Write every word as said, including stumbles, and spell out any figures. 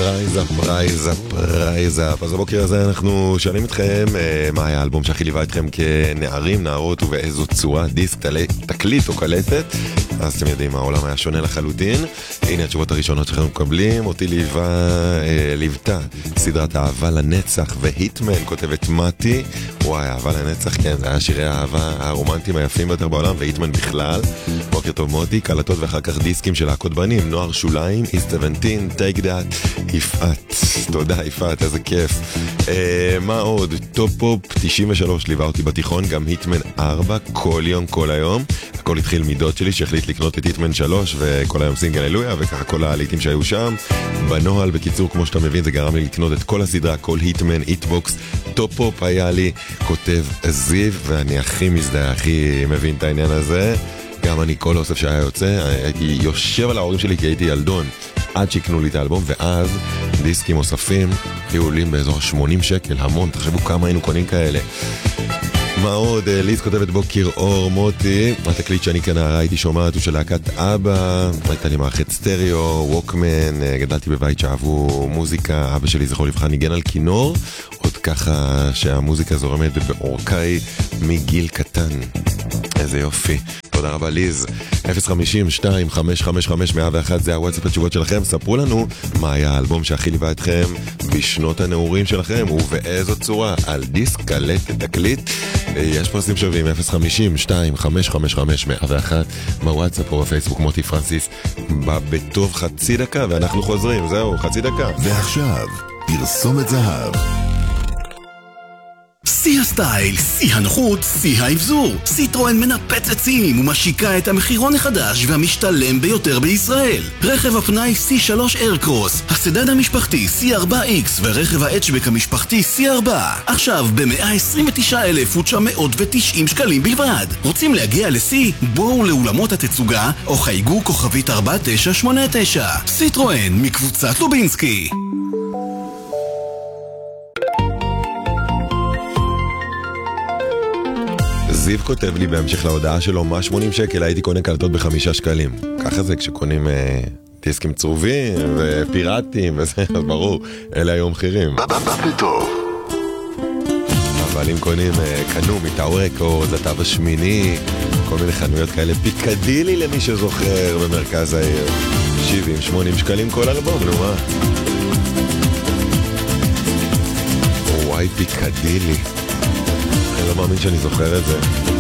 רייז אפ, רייז אפ, רייז אפ. אז הבוקר הזה אנחנו שואלים אתכם מה היה האלבום שהכי ליווה אתכם כנערים, נערות ובאיזו צורה, דיסק, תקליט או קלטת. אז אתם יודעים, העולם היה שונה לחלוטין. הנה התשובות הראשונות שאנחנו מקבלים. אותי ליווה, ליוותה סדרת אהבה לנצח והיטמן, כותבת מתי. וואי, אהבה לנצח, כן, זה היה שירי האהבה הרומנטיים היפים ביותר בעולם, והיטמן בכלל. בוקר טוב מוטי, קלטות ואחר כך דיסקים של להקות בנים, נוער שוליים, איס שבע עשרה, טייק דאט, יפעת. תודה יפעת, איזה כיף. אה, מה עוד? טופ פופ תשעים ושלוש ליווה אותי בתיכון, גם היטמן ארבע, כל יום, כל היום. הכל התחיל מדוד שלי שהחליט לקנות את היטמן שלוש, וכל היום סינגל אלויה, וככה כל הלהיטים שהיו שם. בנוהל, בקיצור, כמו שאתה מבין, זה גרם לי לקנות את כל הסדרה, כל היטמן, היטבוקס, טופ פופ היה לי, כותב זיו, ואני הכי מזדהה, הכי מבין את העניין הזה. גם אני כל אוסף שהיה יוצא, הייתי יושב על ההורים שלי כי הייתי ילדון, עד שיקנו לי את האלבום, ואז דיסקים אוספים היו עולים באזור שמונים שקל, המון, תחשבו כמה היינו קונים כאלה. מה עוד? ליז כותבת בוקר אור מוטי, התקליט שאני כנערה הייתי שומעת הוא של להקת אבא, הייתה לי מערכת סטריאו, ווקמן, גדלתי בבית שאהבו מוזיקה, אבא שלי זכור לבחן ניגן על כינור, עוד ככה שהמוזיקה זורמת באורקאי מגיל קטן. איזה יופי. תודה רבה ליז. אפס חמישים שתיים חמש חמש חמש מאה ואחת זה הוואטסאפ התשובות שלכם. ספרו לנו מה היה האלבום שהכי ליווה אתכם בשנות הנעורים שלכם ובאיזו צורה, על דיסק, קלטת, תקליט. יש פרסים שווים. אפס חמישים שתיים חמש חמש חמש מאה ואחת בוואטסאפ או בפייסבוק. מוטי פרנסיס בטוב חצי דקה ואנחנו חוזרים. זהו, חצי דקה. ועכשיו פרסומת זהב. שיא הסטייל, שיא הנוחות, שיא האבזור. סיטרואן מנפצת שיאים ומשיקה את המחירון החדש והמשתלם ביותר בישראל. רכב הפנאי סי שלוש איירקרוס, הסדן המשפחתי סי ארבע איקס ורכב ההצ'בק המשפחתי סי ארבע. עכשיו ב-מאה עשרים ותשעה אלף ותשע מאות ותשעים שקלים בלבד. רוצים להגיע לסי? בואו לאולמות התצוגה או חייגו כוכבית ארבע תשע שמונה תשע. סיטרואן מקבוצת לובינסקי. זיו כותב לי בהמשך להודעה שלו, מה שמונים שקל, הייתי קונה קלטות בחמישה שקלים. ככה זה כשקונים אה, דיסקים צרובים ופיראטים וזה, אז ברור, אלה היו מחירים. אבל אם קונים, אה, קנו מטאו רקורד, התו השמיני, כל מיני חנויות כאלה, פיקדילי למי שזוכר במרכז העיר. שבעים שמונים שקלים כל אלבום, נו מה? וואי, פיקדילי. אני לא מאמין שאני זוכר את זה.